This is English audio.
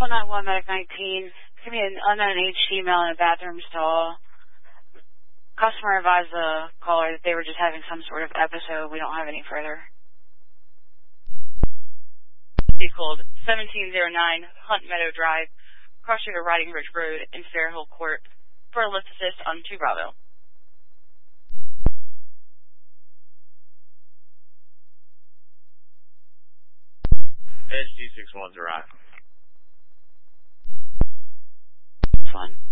191 Medic 19. Give me an unknown age female in a bathroom stall. Customer advised the caller that they were just having some sort of episode. We don't have any further. Be called 1709 Hunt Meadow Drive, cross street of Riding Ridge Road in Fairhill Court for a lift assist on 2 Bravo. Edge D61's arrived. Fun.